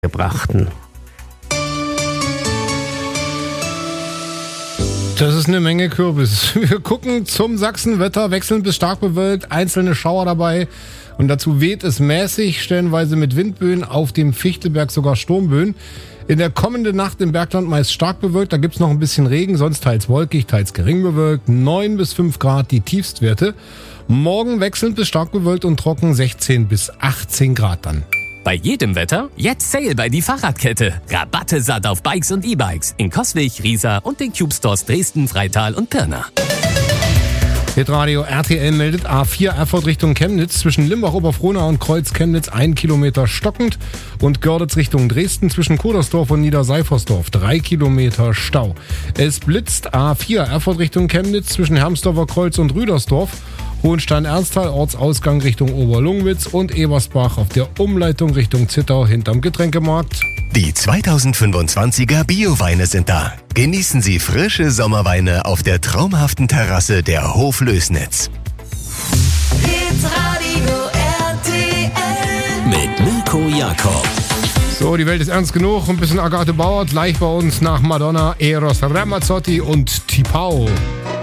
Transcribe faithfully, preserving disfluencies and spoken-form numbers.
gebrachten. Das ist eine Menge Kürbis. Wir gucken zum Sachsenwetter, wechselnd bis stark bewölkt, einzelne Schauer dabei. Und dazu weht es mäßig, stellenweise mit Windböen, auf dem Fichtelberg sogar Sturmböen. In der kommenden Nacht im Bergland meist stark bewölkt, da gibt's noch ein bisschen Regen, sonst teils wolkig, teils gering bewölkt. neun bis fünf Grad die Tiefstwerte. Morgen wechselnd bis stark bewölkt und trocken, sechzehn bis achtzehn Grad dann. Bei jedem Wetter jetzt Sale bei die Fahrradkette. Rabatte satt auf Bikes und E-Bikes in Coswig, Riesa und den Cube Stores Dresden, Freital und Pirna. Hitradio R T L meldet A vier Erfurt Richtung Chemnitz zwischen Limbach-Oberfrohna und Kreuz-Chemnitz ein Kilometer stockend und Görlitz Richtung Dresden zwischen Kudersdorf und Niederseifersdorf drei Kilometer Stau. Es blitzt A vier Erfurt Richtung Chemnitz zwischen Hermsdorfer Kreuz und Rüdersdorf, Hohenstein-Ernsthal, Ortsausgang Richtung Oberlungwitz und Ebersbach auf der Umleitung Richtung Zittau hinterm Getränkemarkt. Die zweitausendfünfundzwanziger Bio-Weine sind da. Genießen Sie frische Sommerweine auf der traumhaften Terrasse der Hof Lößnitz. Hitradio R T L Mit Mirko Jakob. So, die Welt ist ernst genug. Ein bisschen Agathe Bauer, gleich bei uns nach Madonna, Eros Ramazzotti und Tipau.